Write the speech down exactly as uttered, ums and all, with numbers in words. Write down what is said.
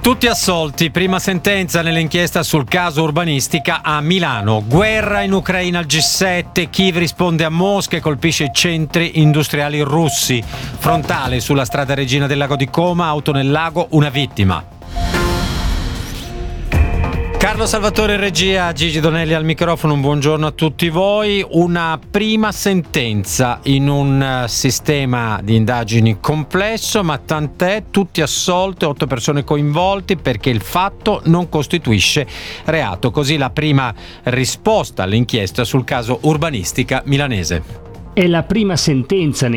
Tutti assolti, prima sentenza nell'inchiesta sul caso Urbanistica a Milano. Guerra in Ucraina al G sette, Kiev risponde a Mosca e colpisce i centri industriali russi. Frontale sulla strada Regina del Lago di Como, auto nel lago, una vittima. Carlo Salvatore in regia, Gigi Donelli al microfono, un buongiorno a tutti voi. Una prima sentenza in un sistema di indagini complesso, ma tant'è, tutti assolti, otto persone coinvolti perché il fatto non costituisce reato. Così la prima risposta all'inchiesta sul caso Urbanistica milanese. È la prima sentenza